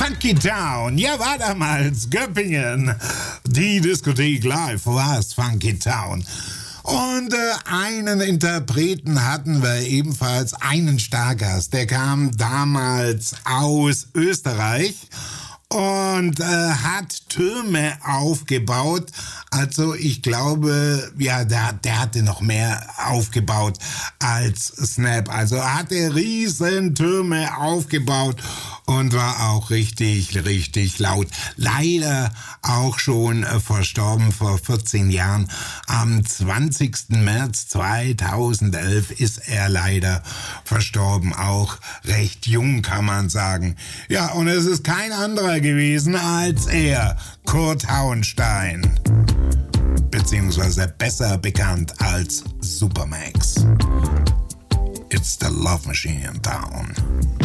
Funky Town, ja, war damals Göppingen. Die Diskothek live war es, Funky Town. Und einen Interpreten hatten wir ebenfalls, einen Stargast. Der kam damals aus Österreich und hat Türme aufgebaut. Also ich glaube, ja, der hatte noch mehr aufgebaut als Snap. Also er hatte riesen Türme aufgebaut und war auch richtig, richtig laut. Leider auch schon verstorben vor 14 Jahren. Am 20. März 2011 ist er leider verstorben. Auch recht jung, kann man sagen. Ja, und es ist kein anderer gewesen als er, Kurt Hauenstein. Beziehungsweise besser bekannt als Supermax. It's the Love Machine in Town.